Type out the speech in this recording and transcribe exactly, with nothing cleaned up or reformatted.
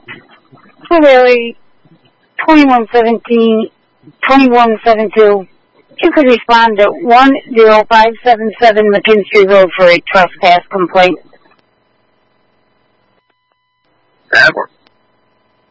For Larry, twenty-one seventeen, twenty-one seventy-two, you could respond to one zero five seven seven McKinstry Road for a trespass complaint. That works.